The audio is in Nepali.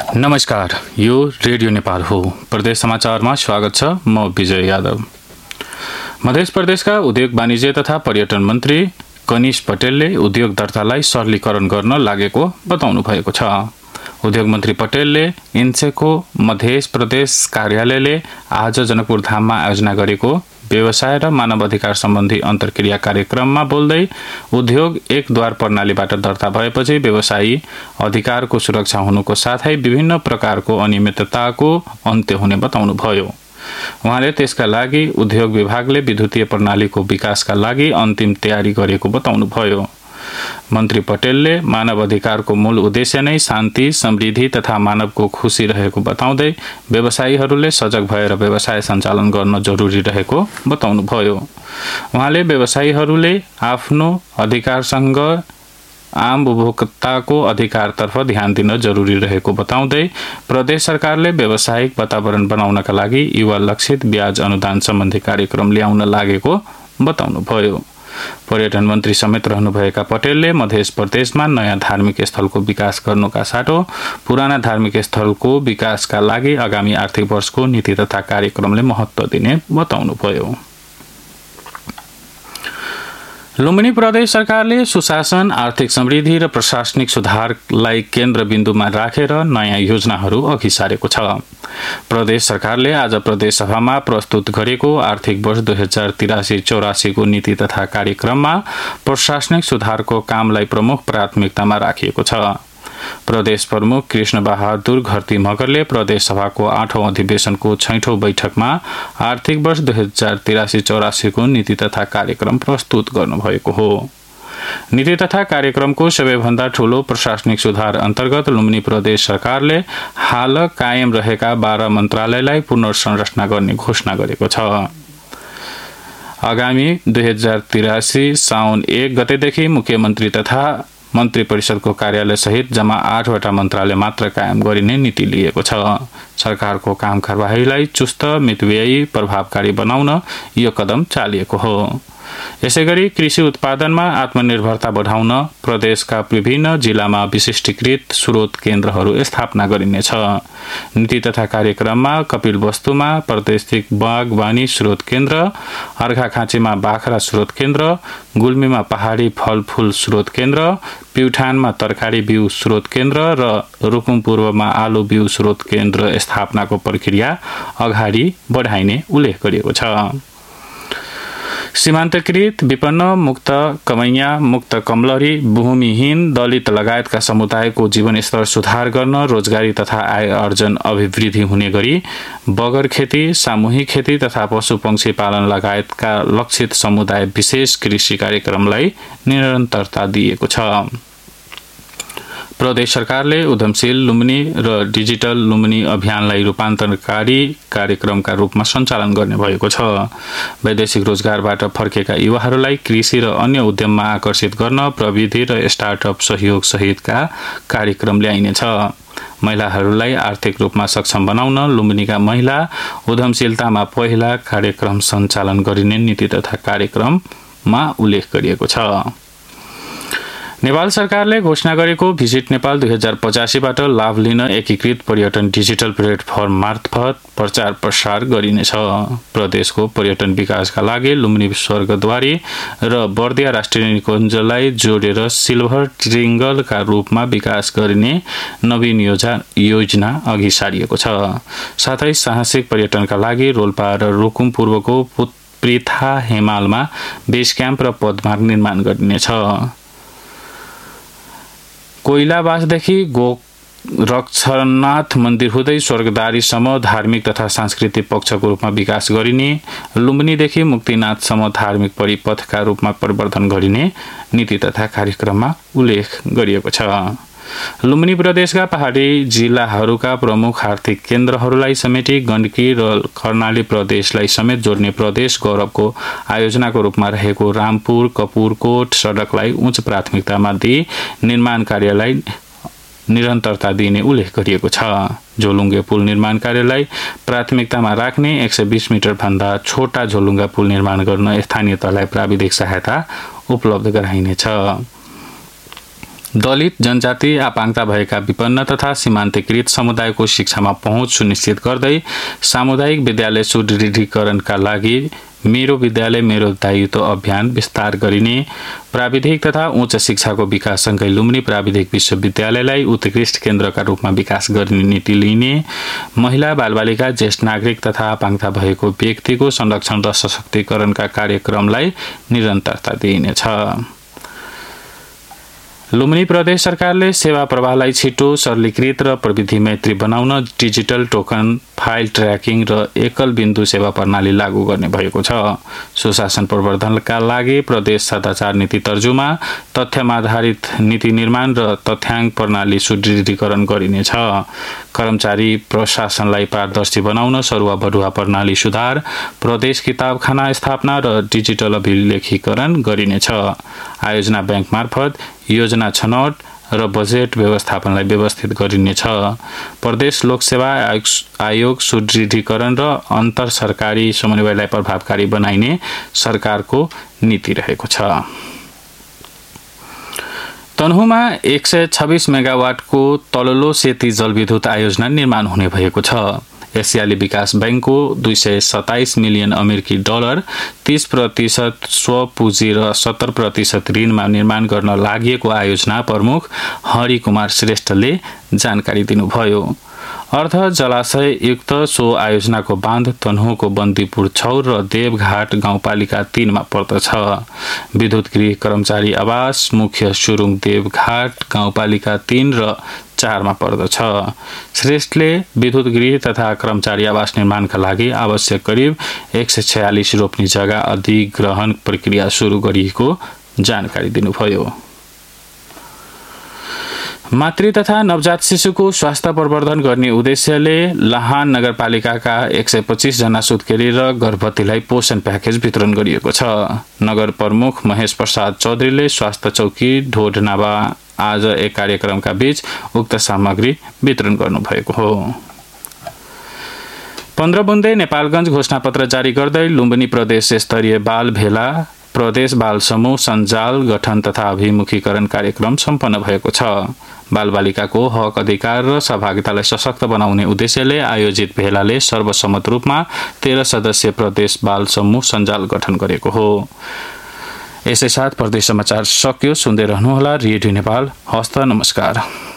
नमस्कार, यो रेडियो नेपाल हो। प्रदेश समाचारमा स्वागत छ। म विजय यादव। मध्य प्रदेशका उद्योग वाणिज्य तथा पर्यटन मन्त्री कनिष पटेलले उद्योग दर्तालाई सरलीकरण गर्न लागेको बताउनु भएको छ। उद्योग मन्त्री पटेलले इन्सेको मध्य प्रदेश कार्यालयले आज जनकपुर धाममा आयोजना गरेको व्यवसाय र मानव अधिकार सम्बन्धी अन्तर्क्रिया कार्यक्रममा बोल्दै उद्योग एक द्वार प्रणालीबाट दर्ता भएपछि व्यवसायी अधिकारको सुरक्षा हुनुको साथै विभिन्न प्रकारको अनियमितताको अन्त्य हुने बताउनुभयो। उहाँले त्यसका लागि उद्योग विभागले विद्युतीय प्रणालीको विकासका लागि अन्तिम तयारी गरेको बताउनुभयो। मन्त्री पटेलले मानव अधिकारको मूल उद्देश्य नै शान्ति, समृद्धि तथा मानवको खुशी रहेको बताउँदै व्यवसायीहरूले सजग भएर व्यवसाय सञ्चालन गर्न जरुरी रहेको बताउनुभयो। उहाँले व्यवसायीहरूले आफ्नो अधिकारसँग आम उपभोक्ताको अधिकारतर्फ ध्यान दिन जरुरी रहेको बताउँदै प्रदेश सरकारले व्यावसायिक वातावरण बनाउनका लागि युवा लक्षित ब्याज अनुदान सम्बन्धी कार्यक्रम ल्याउन लागेको बताउनुभयो। पर्यटन मन्त्री समेत रहनुभएका पटेलले मध्य प्रदेशमा नयाँ धार्मिक स्थलको विकास गर्नुका साटो पुराना धार्मिक स्थलको विकासका लागि आगामी आर्थिक वर्षको नीति तथा कार्यक्रमले महत्त्व दिने बताउनुभयो। लुम्बिनी प्रदेश सरकारले सुशासन, आर्थिक समृद्धि र प्रशासनिक सुधारलाई केन्द्रबिन्दुमा राखेर नयाँ योजनाहरू अघि सारेको छ। प्रदेश सरकारले आज प्रदेश सभामा प्रस्तुत गरेको आर्थिक वर्ष 2083-84 को नीति तथा कार्यक्रममा प्रशासनिक सुधारको कामलाई प्रमुख प्राथमिकतामा राखिएको छ। प्रदेश प्रमुख कृष्ण बहादुर घरती मगरले प्रदेश सभाको 8औं अधिवेशनको 6औं बैठकमा आर्थिक वर्ष 2083-84 को नीति तथा कार्यक्रम प्रस्तुत गर्नुभएको हो। नीति तथा कार्यक्रमको सबैभन्दा ठूलो प्रशासनिक सुधार अन्तर्गत लुम्बिनी प्रदेश सरकारले हाल कायम रहेका 12 मन्त्रालयलाई पुनर्संरचना गर्ने घोषणा गरेको छ। आगामी 2083 साउन 1 गतेदेखि मुख्यमन्त्री तथा मन्त्री परिषदको कार्यालय सहित जम्मा 8वटा मन्त्रालय मात्र कायम गरिने नीति लिएको छ। सरकारको काम कारबाहीलाई चुस्त, मितव्ययी, प्रभावकारी बनाउन यो कदम चालिएको हो। यसैगरी कृषि उत्पादनमा आत्मनिर्भरता बढाउन प्रदेशका विभिन्न जिल्लामा विशिष्टीकृत स्रोत केन्द्रहरू स्थापना गरिनेछ। नीति तथा कार्यक्रममा कपिलवस्तुमा प्रादेशिक बागवानी स्रोत केन्द्र, अर्घाखाँचीमा बाख्रा स्रोत केन्द्र, गुल्मीमा पहाडी फलफूल स्रोत केन्द्र, प्युठानमा तरकारी बिउ स्रोत केन्द्र र रुकुम पूर्वमा आलु बिउ स्रोत केन्द्र स्थापनाको प्रक्रिया अगाडि बढाइने उल्लेख गरिएको छ। सीमान्तकृत, विपन्न, मुक्त कमैया, मुक्त कमलरी, भूमिहीन, दलित लगायतका समुदायको जीवनस्तर सुधार गर्न, रोजगारी तथा आय अर्जन अभिवृद्धि हुने गरी बगर खेती, सामूहिक खेती तथा पशुपक्षी पालन लगायतका लक्षित समुदाय विशेष कृषि कार्यक्रमलाई निरन्तरता दिएको छ। प्रदेश सरकारले उद्यमशील लुम्बिनी र डिजिटल लुम्बिनी अभियानलाई रूपान्तरणकारी कार्यक्रमका रूपमा सञ्चालन गर्ने भएको छ। वैदेशिक रोजगारबाट फर्केका युवाहरूलाई कृषि र अन्य उद्यममा आकर्षित गर्न प्रविधि र स्टार्टअप सहयोग सहितका कार्यक्रम ल्याइनेछ। महिलाहरूलाई आर्थिक रूपमा सक्षम बनाउन लुम्बिनीका महिला उद्यमशीलतामा पहिला कार्यक्रम सञ्चालन गरिने नीति तथा कार्यक्रममा उल्लेख गरिएको छ। नेपाल सरकारले घोषणा गरेको भिजिट नेपाल 2085बाट लाभ लिन एकीकृत पर्यटन डिजिटल प्लेटफर्म मार्फत प्रचार प्रसार गरिनेछ। प्रदेशको पर्यटन विकासका लागि लुम्बिनी स्वर्गद्वारी र बर्दिया राष्ट्रिय निकुञ्जलाई जोडेर सिल्भर ट्रिङ्गलका रूपमा विकास गरिने नवीन योजना अघि सारिएको छ। साथै साहसिक पर्यटनका लागि रोल्पा र रुकुम पूर्वको पृथा हिमालमा बेस क्याम्प र पदमार्ग निर्माण गरिनेछ। कोइलाबासदेखि गोरक्षनाथ मन्दिर हुँदै स्वर्गद्वारीसम्म धार्मिक तथा सांस्कृतिक पक्षको रूपमा विकास गरिने, लुम्बिनीदेखि मुक्तिनाथसम्म धार्मिक परिपथका रूपमा परिवर्तन गरिने नीति तथा कार्यक्रममा उल्लेख गरिएको छ। लुम्बिनी प्रदेशका पहाडी जिल्लाहरूका प्रमुख आर्थिक केन्द्रहरूलाई समेटी गण्डकी र कर्णाली प्रदेशलाई समेत जोड्ने प्रदेश गौरवको आयोजनाको रूपमा रहेको रामपुर कपुरकोट सडकलाई उच्च प्राथमिकतामा दिई निर्माण कार्यलाई निरन्तरता दिने उल्लेख गरिएको छ। झोलुङ्गे पुल निर्माण कार्यलाई प्राथमिकतामा राख्ने 120 मिटर भन्दा छोटा झोलुङ्गा पुल निर्माण गर्न स्थानीय तहलाई प्राविधिक सहायता उपलब्ध गराइनेछ। दलित, जनजाति, आपाङ्गता भएका विपन्न तथा सीमान्तकृत समुदायको शिक्षामा पहुँच सुनिश्चित गर्दै सामुदायिक विद्यालय सुदृढीकरणका लागि मेरो विद्यालय मेरो दायित्व अभियान विस्तार गरिने, प्राविधिक तथा उच्च शिक्षाको विकाससँगै लुम्बिनी प्राविधिक विश्वविद्यालयलाई उत्कृष्ट केन्द्रका रूपमा विकास गर्ने नीति लिने, महिला, बालबालिका, ज्येष्ठ नागरिक तथा आपाङ्गता भएको व्यक्तिको संरक्षण र सशक्तिकरणका कार्यक्रमलाई निरन्तरता दिइनेछ। लुम्बिनी प्रदेश सरकारले सेवा प्रवाहलाई छिटो, सरलीकृत र प्रविधि मैत्री बनाउन डिजिटल टोकन, फाइल ट्र्याकिङ र एकल बिन्दु सेवा प्रणाली लागू गर्ने भएको छ। सुशासन प्रवर्धनका लागि प्रदेश सदाचार नीति तर्जुमा, तथ्यमा आधारित नीति निर्माण र तथ्याङ्क प्रणाली सुदृढीकरण गरिनेछ। कर्मचारी प्रशासनलाई पारदर्शी बनाउन सरुवा बढुवा प्रणाली सुधार, प्रदेश किताबखाना स्थापना र डिजिटल अभिलेखीकरण गरिनेछ। आयोजना बैंक मार्फत योजना छनौट र बजेट व्यवस्थापनलाई व्यवस्थित गरिनेछ। प्रदेश लोकसेवा आयोग सुदृढीकरण र अन्तर सरकारी समन्वयलाई प्रभावकारी बनाइने सरकारको नीति रहेको छ। तनहुमा 126 मेगावाटको तललो सेती जलविद्युत आयोजना निर्माण हुने भएको छ। एसियाली विकास बैंकको 227 मिलियन अमेरिकी डलर, 30% स्वपुँजी र 70% ऋणमा निर्माण गर्न लागि आयोजना प्रमुख हरि कुमार श्रेष्ठले जानकारी दिनुभयो। अर्थ जलाशय युक्त सो आयोजनाको बाँध तनहुको बन्दीपुर 6 र देवघाट गाउँपालिका 3 मा पर्दछ। विद्युत गृह कर्मचारी आवास मुख्य सुरुङ देवघाट गाउँपालिका 3 र 4 मा पर्दछ। श्रेष्ठले विद्युत गृह तथा कर्मचारी आवास निर्माणका लागि आवश्यक करिब 146 रोप्ने जग्गा अधिग्रहण प्रक्रिया सुरु गरिएको जानकारी दिनुभयो। मातृ तथा नवजात शिशुको स्वास्थ्य प्रवर्धन गर्ने उद्देश्यले लाहान नगरपालिकाका 125 जना सुत्केरी र गर्भवतीलाई पोषण प्याकेज वितरण गरिएको छ। नगर प्रमुख महेश प्रसाद चौधरीले स्वास्थ्य चौकी ढोडनावा आज एक कार्यक्रमका बीच उक्त सामग्री वितरण गर्नुभएको हो। 15 बुन्दे नेपालगञ्ज घोषणापत्र जारी गर्दै लुम्बिनी प्रदेश स्तरीय बाल भेला प्रदेश बाल समूह सञ्जाल गठन तथा अभिमुखीकरण कार्यक्रम सम्पन्न भएको छ। बालबालिकाको हक अधिकार र सहभागितालाई सशक्त बनाउने उद्देश्यले आयोजित भेलाले सर्वसम्मत रूपमा 13 सदस्यीय प्रदेश बाल समूह सञ्जाल गठन गरेको हो। यसै साथ प्रदेश समाचार सकियो। सुन्दै रहनुहोला रेडियो नेपाल। हस्त नमस्कार।